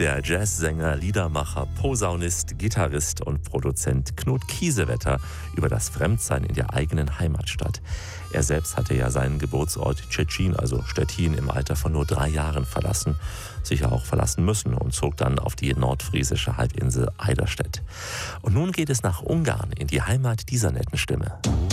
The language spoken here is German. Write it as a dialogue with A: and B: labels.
A: der Jazzsänger, Liedermacher, Posaunist, Gitarrist und Produzent Knut Kiesewetter über das Fremdsein in der eigenen Heimatstadt. Er selbst hatte ja seinen Geburtsort Szczecin, also Stettin, im Alter von nur 3 Jahren verlassen, sicher auch verlassen müssen und zog dann auf die nordfriesische Halbinsel Eiderstedt. Und nun geht es nach Ungarn, in die Heimat dieser netten Stimme.